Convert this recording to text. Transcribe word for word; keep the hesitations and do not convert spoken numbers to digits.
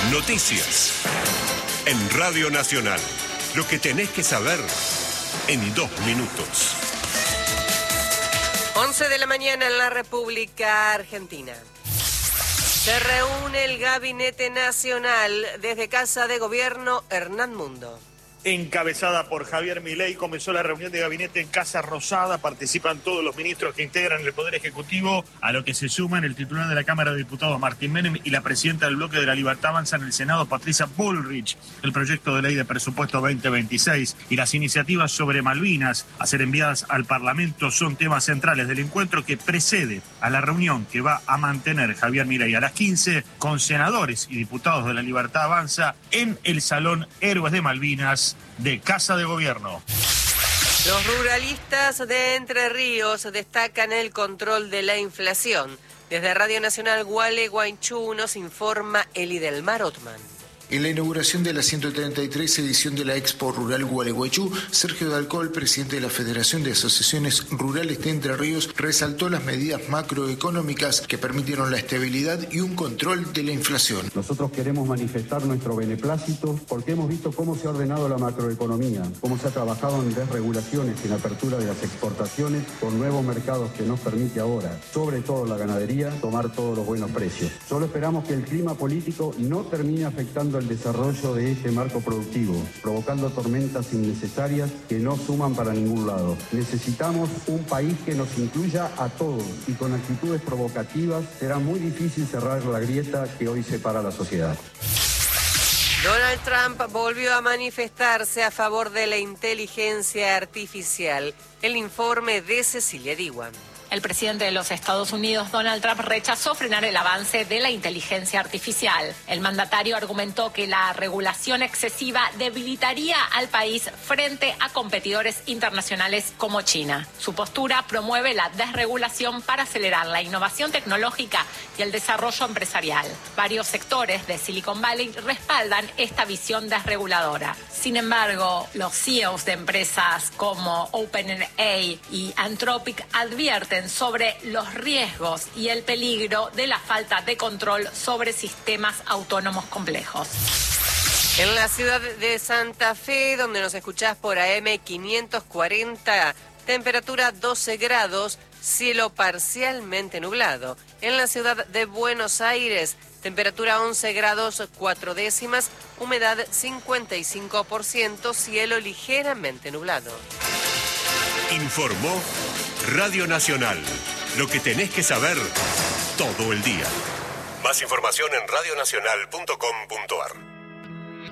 Noticias. En Radio Nacional. Lo que tenés que saber en dos minutos. once de la mañana en la República Argentina. Se reúne el Gabinete Nacional desde Casa de Gobierno Hernán Mundo. Encabezada por Javier Milei, comenzó la reunión de gabinete en Casa Rosada. Participan todos los ministros que integran el Poder Ejecutivo, a lo que se suman el titular de la Cámara de Diputados, Martín Menem, y la presidenta del Bloque de la Libertad Avanza en el Senado, Patricia Bullrich. El proyecto de ley de presupuesto veinte veintiséis y las iniciativas sobre Malvinas a ser enviadas al Parlamento son temas centrales del encuentro que precede a la reunión que va a mantener Javier Milei a las quince con senadores y diputados de la Libertad Avanza en el Salón Héroes de Malvinas de Casa de Gobierno. Los ruralistas de Entre Ríos destacan el control de la inflación. Desde Radio Nacional Gualeguaychú nos informa Eli del Mar Otman. En la inauguración de la ciento treinta y tres edición de la Expo Rural Gualeguaychú, Sergio Dalcol, presidente de la Federación de Asociaciones Rurales de Entre Ríos, resaltó las medidas macroeconómicas que permitieron la estabilidad y un control de la inflación. Nosotros queremos manifestar nuestro beneplácito porque hemos visto cómo se ha ordenado la macroeconomía, cómo se ha trabajado en desregulaciones, en apertura de las exportaciones con nuevos mercados que nos permite ahora, sobre todo la ganadería, tomar todos los buenos precios. Solo esperamos que el clima político no termine afectando el desarrollo de este marco productivo, provocando tormentas innecesarias que no suman para ningún lado. Necesitamos un país que nos incluya a todos y con actitudes provocativas será muy difícil cerrar la grieta que hoy separa a la sociedad. Donald Trump volvió a manifestarse a favor de la inteligencia artificial. El informe de Cecilia Diwan. El presidente de los Estados Unidos, Donald Trump, rechazó frenar el avance de la inteligencia artificial. El mandatario argumentó que la regulación excesiva debilitaría al país frente a competidores internacionales como China. Su postura promueve la desregulación para acelerar la innovación tecnológica y el desarrollo empresarial. Varios sectores de Silicon Valley respaldan esta visión desreguladora. Sin embargo, los C E Os de empresas como OpenAI y Anthropic advierten sobre los riesgos y el peligro de la falta de control sobre sistemas autónomos complejos. En la ciudad de Santa Fe, donde nos escuchás por A M quinientos cuarenta, temperatura doce grados, cielo parcialmente nublado. En la ciudad de Buenos Aires, temperatura once grados cuatro décimas, humedad cincuenta y cinco por ciento, cielo ligeramente nublado. Informó Radio Nacional. Lo que tenés que saber todo el día. Más información en radionacional punto com punto ar.